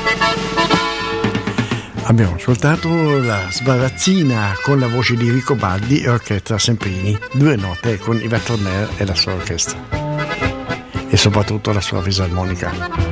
Abbiamo ascoltato la Sbarazzina con la voce di Rico Baldi e Orchestra Semprini, 2 note con Yvette Horner e la sua orchestra e soprattutto la sua fisarmonica.